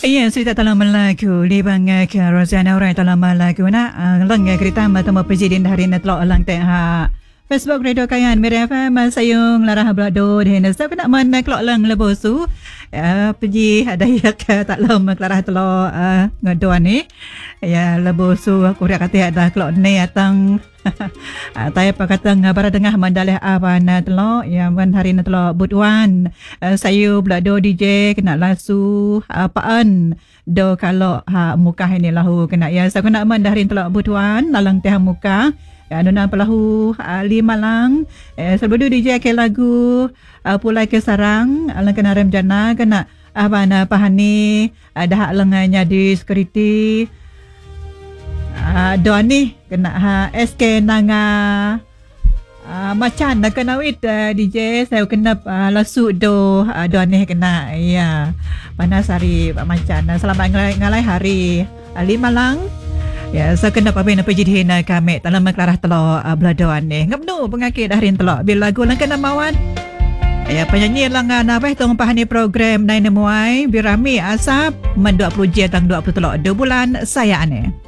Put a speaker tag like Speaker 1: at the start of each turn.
Speaker 1: Iya, cerita dalam lagu libang ke Rosanna orang dalam lagu na lang kereta matama presiden hari na telok lang teh ha Facebook Radio Kayan Mira FM sayung larah blado den sa kena man kelok lang lebosu pergi ada yak tak lama kelarah telok ngaduan ni ya lebosu aku ria kata ada kelok ni atang tay apa kata ngabara tengah mandalih abana telok ya man hari na telok butuan sayu blado DJ kena lasu apaan do kalau muka ini lahu kena ya sa kena man hari telok butuan lalang teh muka ya nona pelahu lima lang sebelum DJ ke lagu pulai ke sarang alang kena rem jana kena abana pahani ada hak lengannya di security doan ni kena SK nanga macan nak kena wit DJ saya kena lasu do doan ni kena ya panas hari macan selamat ngalai hari lima lang ya saya kena apa jadi hina kami dalam kelarah telok beladoan ni ngapnu pengakit hari telok bila lagu lang kena mawan ya penyanyi langan apa tong pahani program Naina Muai Birami Asap men 20 je tang 20 telok 2 bulan saya ane